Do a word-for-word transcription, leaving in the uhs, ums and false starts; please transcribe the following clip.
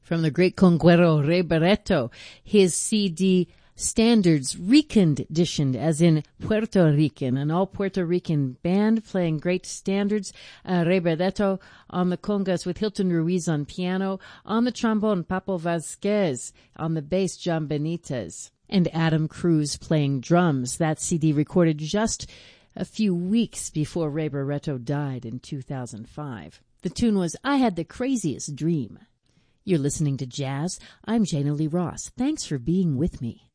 From the great conguero Ray Barretto, his C D Standards reconditioned, as in Puerto Rican, an all Puerto Rican band playing great standards. Uh, Ray Barretto on the congas with Hilton Ruiz on piano, on the trombone Papo Vasquez, on the bass John Benitez, and Adam Cruz playing drums. That C D recorded just a few weeks before Ray Barretto died in two thousand five. The tune was I Had the Craziest Dream. You're listening to Jazz. I'm Jana Lee Ross. Thanks for being with me.